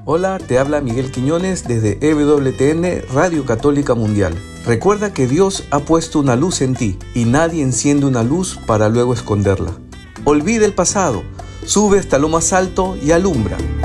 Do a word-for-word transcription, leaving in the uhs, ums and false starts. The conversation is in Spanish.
Hola, te habla Miguel Quiñones desde E W T N Radio Católica Mundial. Recuerda que Dios ha puesto una luz en ti y nadie enciende una luz para luego esconderla. Olvida el pasado, sube hasta lo más alto y alumbra.